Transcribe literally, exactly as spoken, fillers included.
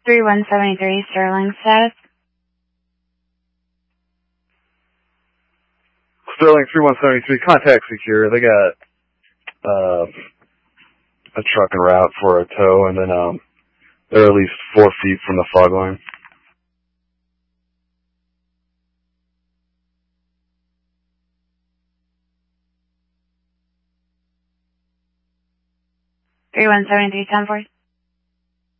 three one seven three, Sterling status. Sterling three one seven three, contact secure. They got uh, a truck en route for a tow, and then um, they're at least four feet from the fog line. three one seven three, ten four.